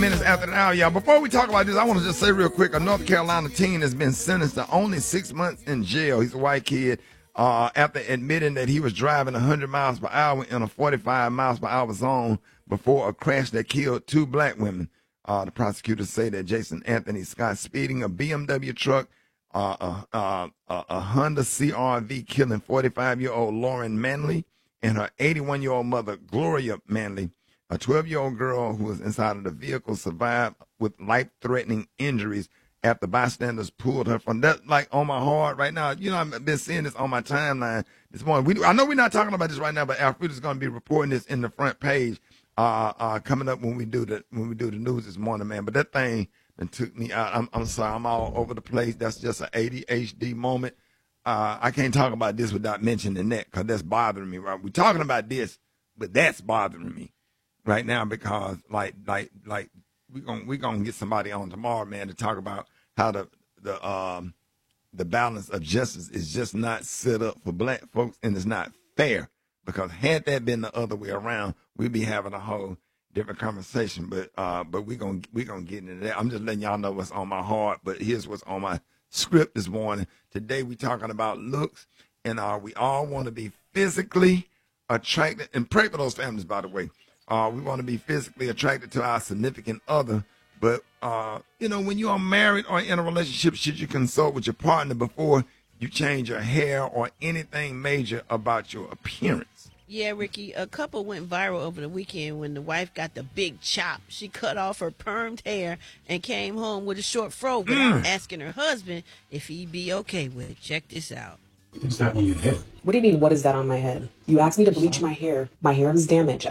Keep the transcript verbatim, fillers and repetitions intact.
Minutes after the hour, y'all. Before we talk about this, I want to just say real quick, a North Carolina teen has been sentenced to only six months in jail. He's a white kid uh, after admitting that he was driving one hundred miles per hour in a forty-five miles per hour zone before a crash that killed two black women. Uh, the prosecutors say that Jason Anthony Scott speeding a B M W truck, uh, uh, uh, uh, a Honda C R V, killing forty-five-year-old Lauren Manley and her eighty-one-year-old mother, Gloria Manley. A twelve-year-old girl who was inside of the vehicle survived with life-threatening injuries after bystanders pulled her from that. Like on my heart right now, you know, I've been seeing this on my timeline this morning. We, I know we're not talking about this right now, but Alfreda's going to be reporting this in the front page uh, uh, coming up when we do the when we do the news this morning, man. But that thing that took me out. I'm, I'm sorry, I'm all over the place. That's just an A D H D moment. Uh, I can't talk about this without mentioning that because that's bothering me. Right, we're talking about this, but that's bothering me right now because like like like we gonna we gonna get somebody on tomorrow, man, to talk about how the the um the balance of justice is just not set up for black folks, and it's not fair. Because had that been the other way around, we'd be having a whole different conversation. But uh, but we gonna we gonna get into that. I'm just letting y'all know what's on my heart. But here's what's on my script this morning. Today we talking about looks, and uh, we all want to be physically attracted. And pray for those families, by the way. Uh, we want to be physically attracted to our significant other. But, uh, you know, when you are married or in a relationship, should you consult with your partner before you change your hair or anything major about your appearance? Yeah, Ricky, a couple went viral over the weekend when the wife got the big chop. She cut off her permed hair and came home with a short fro without mm. asking her husband if he'd be okay with it. Check this out. Is that on your head? What do you mean, what is that on my head? You asked me to bleach my hair. My hair is damaged.